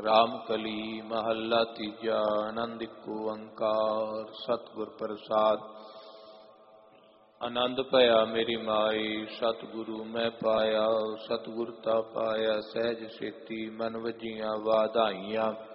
ਰਾਮ ਕਲੀ ਮਹੱਲਾ ਤੀਜਾ। ਆਨੰਦ ਇੱਕ ਓੰਕਾਰ ਸਤਿਗੁਰ ਪ੍ਰਸਾਦ। ਆਨੰਦ ਭਇਆ ਮੇਰੀ ਮਾਈ ਸਤਿਗੁਰੂ ਮੈਂ ਪਾਇਆ। ਸਤਿਗੁਰ ਤਾ ਪਾਇਆ ਸਹਿਜ ਸੇਤੀ ਮਨ ਵਜੀਆਂ ਵਾਧਾਈਆਂ।